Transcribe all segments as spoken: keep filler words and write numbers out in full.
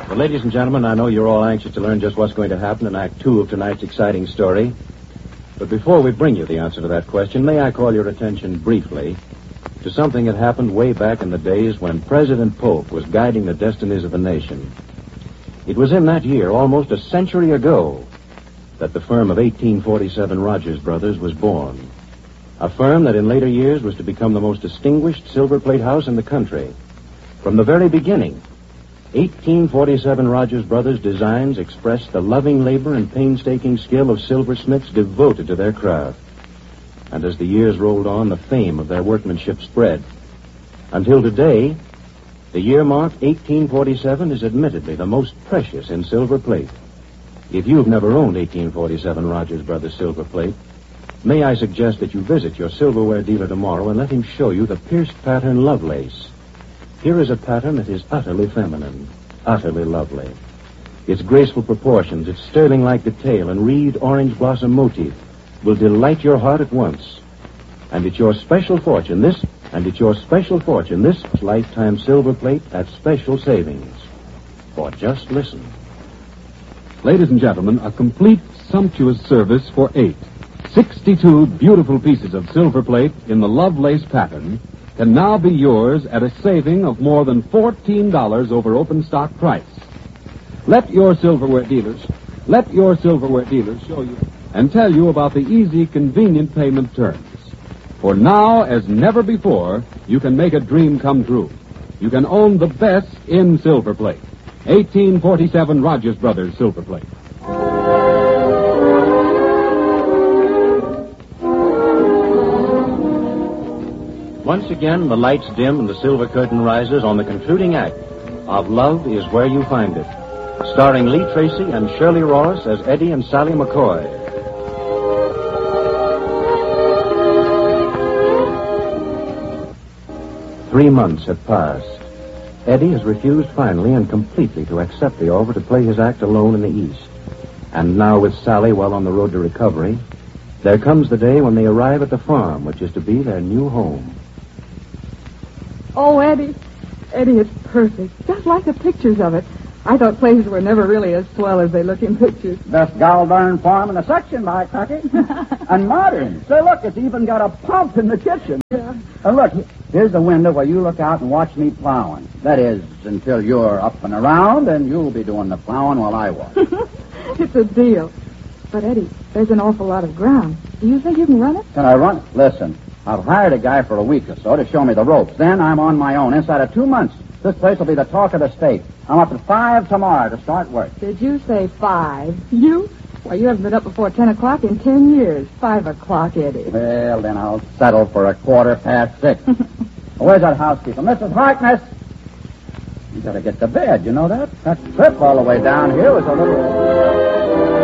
Well, ladies and gentlemen, I know you're all anxious to learn just what's going to happen in Act Two of tonight's exciting story. But before we bring you the answer to that question, may I call your attention briefly to something that happened way back in the days when President Polk was guiding the destinies of the nation. It was in that year, almost a century ago, that the firm of eighteen forty-seven Rogers Brothers was born. A firm that in later years was to become the most distinguished silver plate house in the country. From the very beginning, eighteen forty-seven Rogers Brothers designs expressed the loving labor and painstaking skill of silversmiths devoted to their craft. And as the years rolled on, the fame of their workmanship spread. Until today, the year mark eighteen forty-seven is admittedly the most precious in silver plate. If you've never owned eighteen forty-seven Rogers Brothers silver plate, may I suggest that you visit your silverware dealer tomorrow and let him show you the pierced pattern Lovelace. Here is a pattern that is utterly feminine, utterly lovely. Its graceful proportions, its sterling-like detail, and reed orange blossom motif will delight your heart at once. And it's your special fortune, this, and it's your special fortune, this lifetime silver plate at special savings. For just listen. Ladies and gentlemen, a complete, sumptuous service for eight. sixty-two beautiful pieces of silver plate in the Lovelace pattern can now be yours at a saving of more than fourteen dollars over open stock price. Let your silverware dealers, let your silverware dealers show you and tell you about the easy, convenient payment terms. For now, as never before, you can make a dream come true. You can own the best in silver plate. eighteen forty-seven Rogers Brothers silver plate. Once again, the lights dim and the silver curtain rises on the concluding act of Love Is Where You Find It, starring Lee Tracy and Shirley Ross as Eddie and Sally McCoy. Three months have passed. Eddie has refused finally and completely to accept the offer to play his act alone in the East. And now, with Sally well on the road to recovery, there comes the day when they arrive at the farm, which is to be their new home. Oh, Eddie. Eddie, it's perfect. Just like the pictures of it. I thought places were never really as swell as they look in pictures. Best gall-darn farm in the section, by Cocky. And modern. Say, look, it's even got a pump in the kitchen. Yeah. And look, here's the window where you look out and watch me plowing. That is, until you're up and around, and you'll be doing the plowing while I watch. It's a deal. But, Eddie, there's an awful lot of ground. Do you think you can run it? Can I run it? Listen, I've hired a guy for a week or so to show me the ropes. Then I'm on my own. Inside of two months, this place will be the talk of the state. I'm up at five tomorrow to start work. Did you say five? You? Why, you haven't been up before ten o'clock in ten years. Five o'clock, Eddie. Well, then I'll settle for a quarter past six. Where's that housekeeper? Missus Harkness! You gotta get to bed, you know that? That trip all the way down here was a little...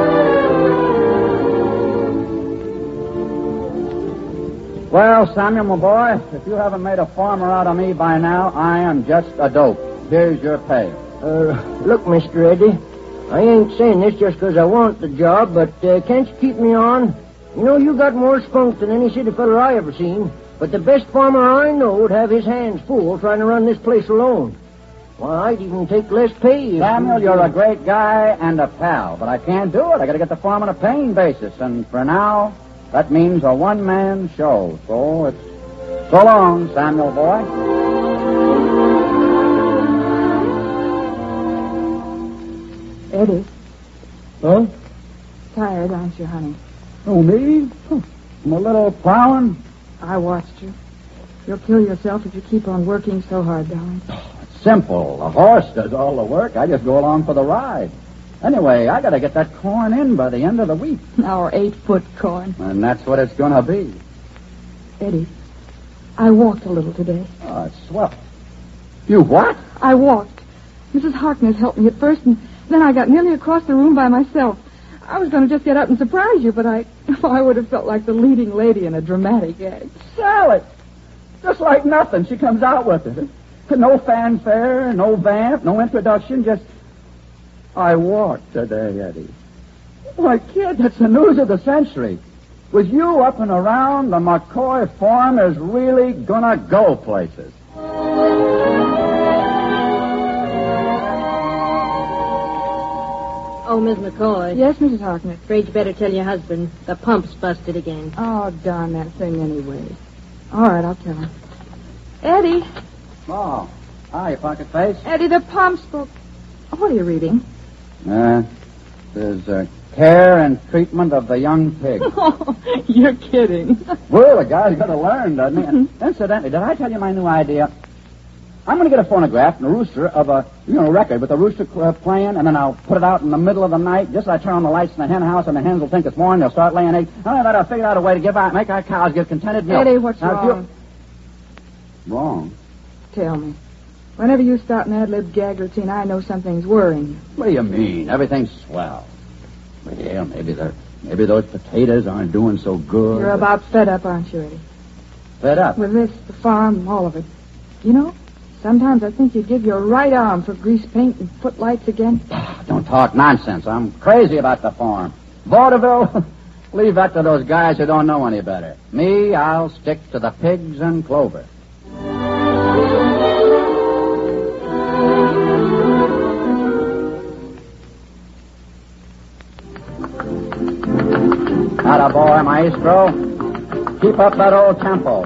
Well, Samuel, my boy, if you haven't made a farmer out of me by now, I am just a dope. Here's your pay. Uh, look, Mister Eddie, I ain't saying this just 'cause I want the job, but uh, can't you keep me on? You know, you got more spunk than any city feller I ever seen, but the best farmer I know would have his hands full trying to run this place alone. Why, I'd even take less pay. If Samuel, you... you're a great guy and a pal, but I can't do it. I gotta get the farm on a paying basis, and for now... that means a one-man show. So it's so long, Samuel boy. Eddie. Huh? Tired, aren't you, honey? Oh, me? I'm a little plowing. I watched you. You'll kill yourself if you keep on working so hard, darling. It's simple. A horse does all the work. I just go along for the ride. Anyway, I gotta get that corn in by the end of the week. Our eight-foot corn. And that's what it's gonna be. Eddie, I walked a little today. Oh, it's swell. You what? I walked. Missus Harkness helped me at first, and then I got nearly across the room by myself. I was going to just get up and surprise you, but I I would have felt like the leading lady in a dramatic act. Sally! Just like nothing, she comes out with it. No fanfare, no vamp, no introduction, just... I walked today, Eddie. Why, kid, that's the news of the century. With you up and around, the McCoy farm is really gonna go places. Oh, Miss McCoy. Yes, Missus Harkness. Afraid you better tell your husband. The pump's busted again. Oh, darn that thing anyway. All right, I'll tell him. Eddie. Oh, hi, Pocket Face. Eddie, the pump's broke. What are you reading? Uh, there's uh, care and treatment of the young pig. Oh, you're kidding. Well, the guy's got to learn, doesn't he? And incidentally, did I tell you my new idea? I'm going to get a phonograph and a rooster of a, you know, record with a rooster uh, playing, and then I'll put it out in the middle of the night. Just as I turn on the lights in the hen house, and the hens will think it's morning. They'll start laying eggs. Only that I'll figure out a way to give out, make our cows give contented milk. Eddie, what's now, wrong? You... Wrong? Tell me. Whenever you start an ad-lib gag routine, I know something's worrying you. What do you mean? Everything's swell. Well, maybe they're, maybe those potatoes aren't doing so good. You're about fed up, aren't you, Eddie? Fed up? With this, the farm, all of it. You know, sometimes I think you'd give your right arm for grease paint and footlights again. Don't talk nonsense. I'm crazy about the farm. Vaudeville, leave that to those guys who don't know any better. Me, I'll stick to the pigs and clover. Atta boy, maestro. Keep up that old tempo.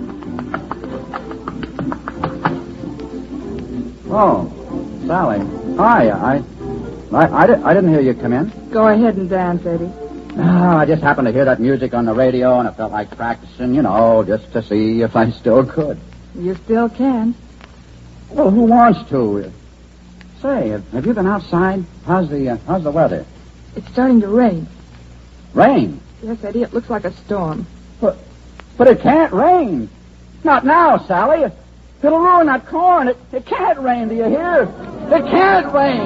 Oh, Sally. Hi. I, I, I, di- I didn't hear you come in. Go ahead and dance, Eddie. Oh, I just happened to hear that music on the radio, and I felt like practicing, you know, just to see if I still could. You still can. Well, who wants to? Say, have, have you been outside? How's the uh, how's the weather? It's starting to rain. Rain? Yes, Eddie, it looks like a storm. But, but it can't rain. Not now, Sally. It, it'll ruin that corn. It, it can't rain, do you hear? It can't rain.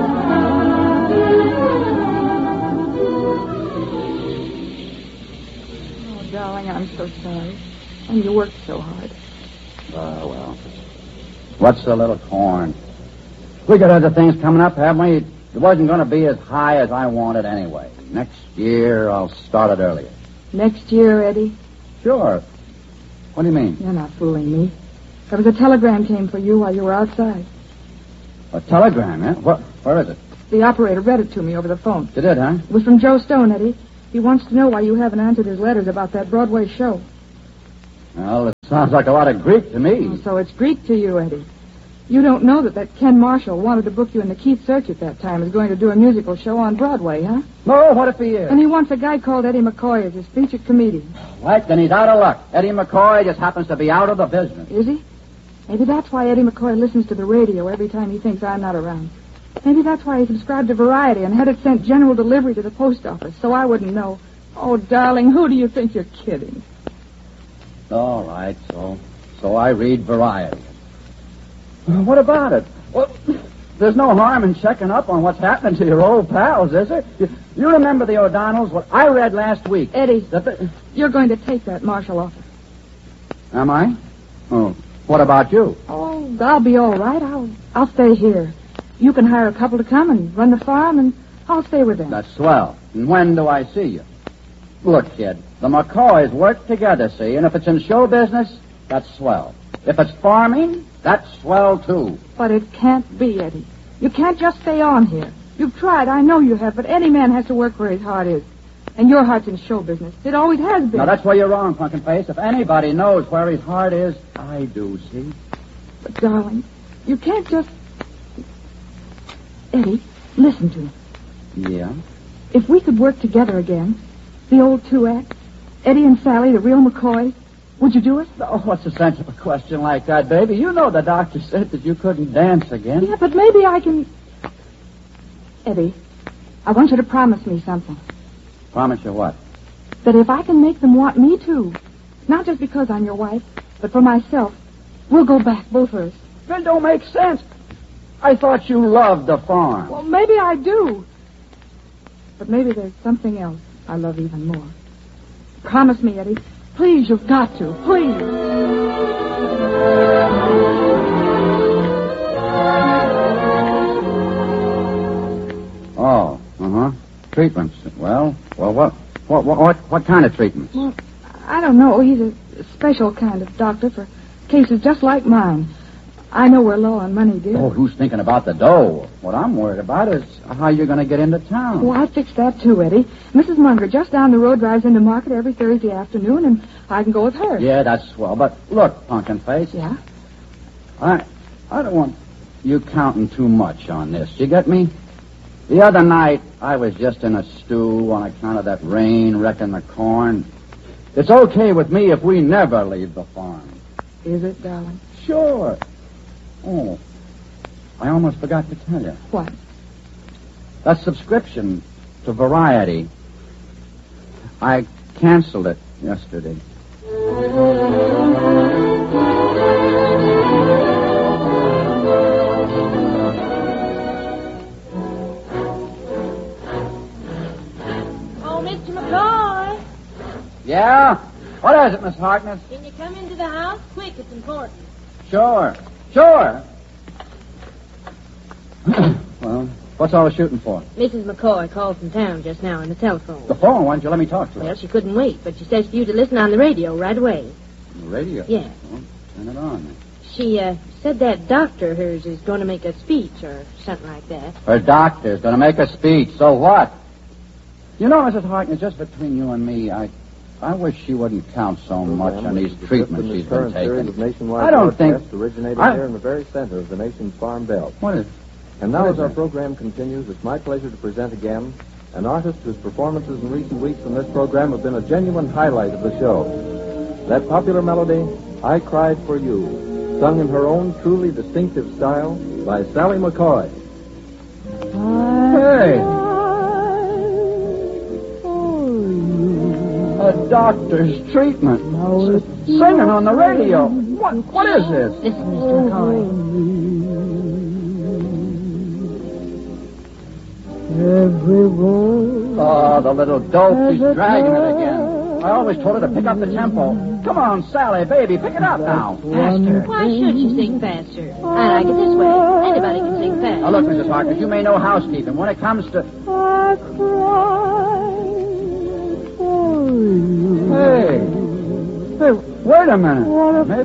Oh, darling, I'm so sorry. And you worked so hard. Oh, well. What's the little corn? We got other things coming up, haven't we? It wasn't going to be as high as I wanted anyway. Next year, I'll start it earlier. Next year, Eddie? Sure. What do you mean? You're not fooling me. There was a telegram came for you while you were outside. A telegram, eh? What, where is it? The operator read it to me over the phone. You did, huh? It was from Joe Stone, Eddie. He wants to know why you haven't answered his letters about that Broadway show. Well, it sounds like a lot of Greek to me. Oh, so it's Greek to you, Eddie. You don't know that that Ken Marshall wanted to book you in the Keith Search at that time is going to do a musical show on Broadway, huh? No, what if he is? And he wants a guy called Eddie McCoy as his featured comedian. Right, then he's out of luck. Eddie McCoy just happens to be out of the business. Is he? Maybe that's why Eddie McCoy listens to the radio every time he thinks I'm not around. Maybe that's why he subscribed to Variety and had it sent general delivery to the post office, so I wouldn't know. Oh, darling, who do you think you're kidding? All right, so so I read Variety. What about it? Well, there's no harm in checking up on what's happening to your old pals, is there? You, you remember the O'Donnells? What I read last week. Eddie, That the, you're going to take that Marshall offer. am I? Oh, what about you? Oh, I'll be all right. I'll I'll stay here. You can hire a couple to come and run the farm, and I'll stay with them. That's swell. And when do I see you? Look, kid, the McCoys work together, see, and if it's in show business, that's swell. If it's farming, that's swell, too. But it can't be, Eddie. You can't just stay on here. You've tried, I know you have, but any man has to work where his heart is. And your heart's in show business. It always has been. Now, that's where you're wrong, Pumpkin Face. If anybody knows where his heart is, I do, see? But, darling, you can't just... Eddie, listen to me. Yeah? If we could work together again, the old two-act, Eddie and Sally, the real McCoy, would you do it? Oh, what's the sense of a question like that, baby? You know the doctor said that you couldn't dance again. Yeah, but maybe I can... Eddie, I want you to promise me something. Promise you what? That if I can make them want me too, not just because I'm your wife, but for myself, we'll go back, both of us. That don't make sense. I thought you loved the farm. Well, maybe I do. But maybe there's something else I love even more. Promise me, Eddie. Please, you've got to. Please. Oh, uh-huh. Treatments. Well, well, what, what, what, what kind of treatments? Well, I don't know. He's a special kind of doctor for cases just like mine. I know we're low on money, dear. Oh, who's thinking about the dough? What I'm worried about is how you're going to get into town. Oh, I fixed that too, Eddie. Missus Munger just down the road drives into market every Thursday afternoon, and I can go with her. Yeah, that's swell. But look, Pumpkin Face. Yeah? I, I don't want you counting too much on this. You get me? The other night, I was just in a stew on account of that rain wrecking the corn. It's okay with me if we never leave the farm. Is it, darling? Sure. Oh, I almost forgot to tell you. What? That subscription to Variety, I canceled it yesterday. Oh, Mister McCoy. Yeah? What is it, Miss Harkness? Can you come into the house? Quick, it's important. Sure. Sure. Well, what's all the shooting for? Missus McCoy called from town just now on the telephone. The phone. Why don't you let me talk to her? Well, she couldn't wait, but she says for you to listen on the radio right away. The radio? Yeah. Well, turn it on then. She uh, said that doctor of hers is going to make a speech or something like that. Her doctor's going to make a speech. So what? You know, Missus Harkness, just between you and me, I I wish she wouldn't count so much on these treatments she's been taking. I don't think... originated I... here in the very center of the nation's farm belt. What is... And now, what as is our that? program continues, it's my pleasure to present again an artist whose performances in recent weeks in this program have been a genuine highlight of the show. That popular melody, I Cried for You, sung in her own truly distinctive style by Sally McCoy. Hey! A doctor's treatment. S- singing on the radio. What? What is this? Listen, Mister McCoy. Oh, the little dope. She's dragging it again. I always told her to pick up the tempo. Come on, Sally, baby, pick it up now. Faster. Why should she sing faster? I like it this way. Anybody can sing fast. Now, look, Missus Harkness, you may know housekeeping. When it comes to... Hey. Hey, wait a minute. Maybe